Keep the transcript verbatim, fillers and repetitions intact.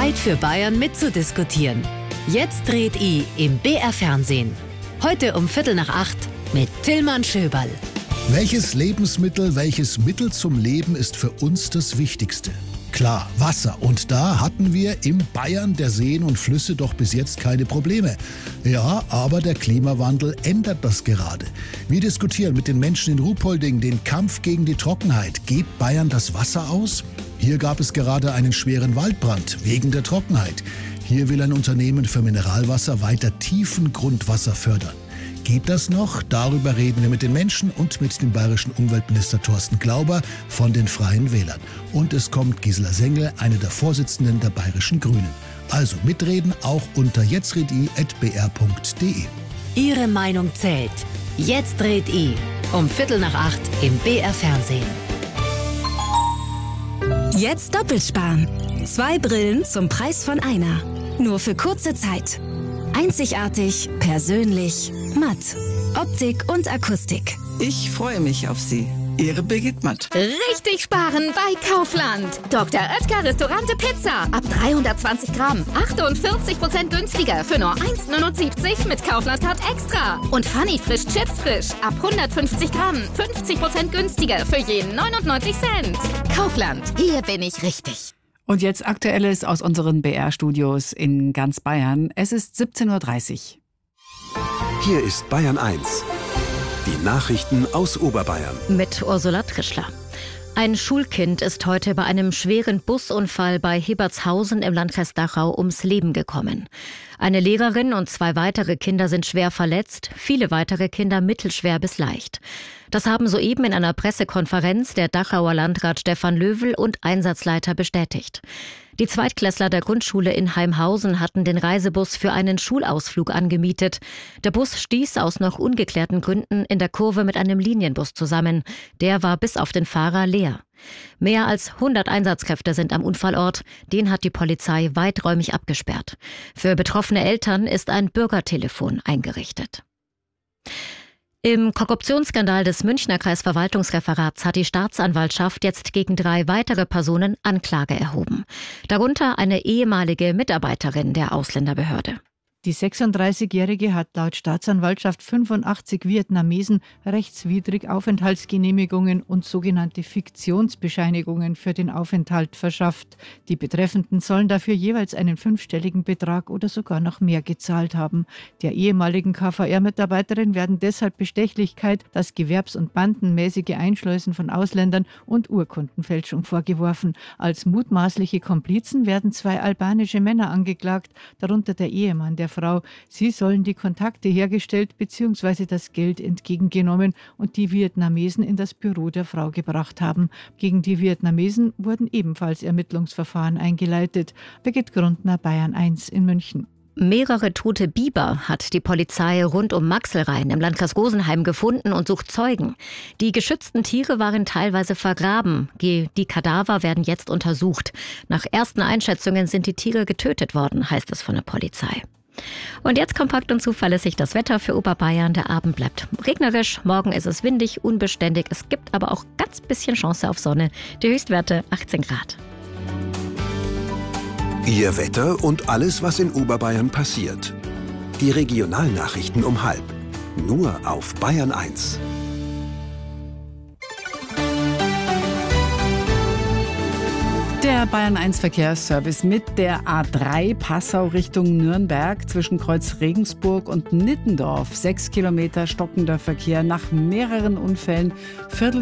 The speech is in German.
Zeit für Bayern mitzudiskutieren. Jetzt dreht I im B R Fernsehen. Heute um Viertel nach acht mit Tillmann Schöberl. Welches Lebensmittel, welches Mittel zum Leben ist für uns das Wichtigste? Klar, Wasser. Und da hatten wir im Bayern der Seen und Flüsse doch bis jetzt keine Probleme. Ja, aber der Klimawandel ändert das gerade. Wir diskutieren mit den Menschen in Ruhpolding den Kampf gegen die Trockenheit. Geht Bayern das Wasser aus? Hier gab es gerade einen schweren Waldbrand wegen der Trockenheit. Hier will ein Unternehmen für Mineralwasser weiter tiefen Grundwasser fördern. Geht das noch? Darüber reden wir mit den Menschen und mit dem bayerischen Umweltminister Thorsten Glauber von den Freien Wählern. Und es kommt Gisela Sengel, eine der Vorsitzenden der bayerischen Grünen. Also mitreden auch unter jetztredi at b r punkt d e. Ihre Meinung zählt. Jetzt dreht I um Viertel nach acht im B R Fernsehen. Jetzt doppelt sparen. Zwei Brillen zum Preis von einer. Nur für kurze Zeit. Einzigartig, persönlich, matt. Optik und Akustik. Ich freue mich auf Sie. Ihre Birgit Matt. Richtig sparen bei Kaufland. Doktor Oetker Restaurante Pizza. Ab dreihundertzwanzig Gramm. achtundvierzig Prozent günstiger für nur eins neunundsiebzig mit Kaufland-Card extra. Und Funny Frisch Chips Frisch. Ab hundertfünfzig Gramm. fünfzig Prozent günstiger für jeden neunundneunzig Cent. Kaufland. Hier bin ich richtig. Und jetzt Aktuelles aus unseren B R-Studios in ganz Bayern. Es ist siebzehn Uhr dreißig. Hier ist Bayern eins. Die Nachrichten aus Oberbayern. Mit Ursula Trischler. Ein Schulkind ist heute bei einem schweren Busunfall bei Hebertshausen im Landkreis Dachau ums Leben gekommen. Eine Lehrerin und zwei weitere Kinder sind schwer verletzt, viele weitere Kinder mittelschwer bis leicht. Das haben soeben in einer Pressekonferenz der Dachauer Landrat Stefan Löwel und Einsatzleiter bestätigt. Die Zweitklässler der Grundschule in Heimhausen hatten den Reisebus für einen Schulausflug angemietet. Der Bus stieß aus noch ungeklärten Gründen in der Kurve mit einem Linienbus zusammen. Der war bis auf den Fahrer leer. Mehr als hundert Einsatzkräfte sind am Unfallort. Den hat die Polizei weiträumig abgesperrt. Für betroffene Eltern ist ein Bürgertelefon eingerichtet. Im Korruptionsskandal des Münchner Kreisverwaltungsreferats hat die Staatsanwaltschaft jetzt gegen drei weitere Personen Anklage erhoben. Darunter eine ehemalige Mitarbeiterin der Ausländerbehörde. Die sechsunddreißigjährige hat laut Staatsanwaltschaft fünfundachtzig Vietnamesen rechtswidrig Aufenthaltsgenehmigungen und sogenannte Fiktionsbescheinigungen für den Aufenthalt verschafft. Die Betreffenden sollen dafür jeweils einen fünfstelligen Betrag oder sogar noch mehr gezahlt haben. Der ehemaligen K V R-Mitarbeiterin werden deshalb Bestechlichkeit, das gewerbs- und bandenmäßige Einschleusen von Ausländern und Urkundenfälschung vorgeworfen. Als mutmaßliche Komplizen werden zwei albanische Männer angeklagt, darunter der Ehemann der Frau. Sie sollen die Kontakte hergestellt bzw. das Geld entgegengenommen und die Vietnamesen in das Büro der Frau gebracht haben. Gegen die Vietnamesen wurden ebenfalls Ermittlungsverfahren eingeleitet. Birgit Grundner, Bayern eins in München. Mehrere tote Biber hat die Polizei rund um Maxelrhein im Landkreis Rosenheim gefunden und sucht Zeugen. Die geschützten Tiere waren teilweise vergraben. Die Kadaver werden jetzt untersucht. Nach ersten Einschätzungen sind die Tiere getötet worden, heißt es von der Polizei. Und jetzt kompakt und zuverlässig das Wetter für Oberbayern. Der Abend bleibt regnerisch, morgen ist es windig, unbeständig. Es gibt aber auch ganz bisschen Chance auf Sonne. Die Höchstwerte achtzehn Grad. Ihr Wetter und alles, was in Oberbayern passiert. Die Regionalnachrichten um halb. Nur auf Bayern eins. Der Bayern eins Verkehrsservice mit der A drei Passau Richtung Nürnberg zwischen Kreuz Regensburg und Nittendorf. Sechs Kilometer stockender Verkehr nach mehreren Unfällen. Viertel